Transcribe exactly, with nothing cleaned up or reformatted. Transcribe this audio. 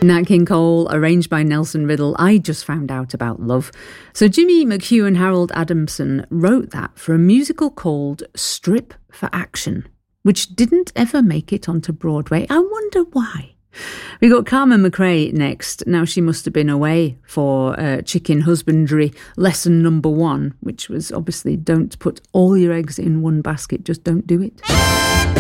Nat King Cole, arranged by Nelson Riddle. I Just Found Out About Love. So Jimmy McHugh and Harold Adamson wrote that for a musical called Strip for Action, which didn't ever make it onto Broadway. I wonder why. We got Carmen McRae next. Now, she must have been away for uh, chicken husbandry lesson number one, which was obviously don't put all your eggs in one basket, just don't do it.